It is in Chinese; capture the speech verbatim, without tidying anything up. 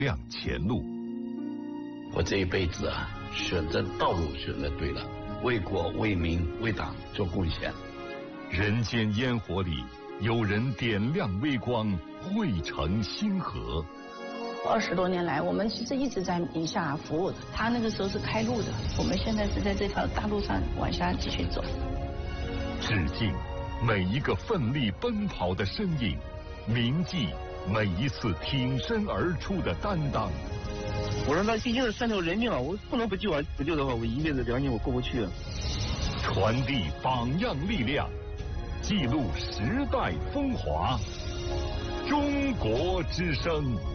亮前路。 我这一辈子啊，选择道路选择对了，为国为民为党做贡献。 人间烟火里，有人点亮微光，汇成星河。 二十多年来，我们其实一直在宁夏服务的。他那个时候是开路的，我们现在是在这条大路上往下继续走。 致敬每一个奋力奔跑的身影，铭记每一次挺身而出的担当。 我说那毕竟是三条人命啊，我不能不救啊！不救的话，我一辈子良心我过不去啊。 传递榜样力量，记录时代风华。中国之声。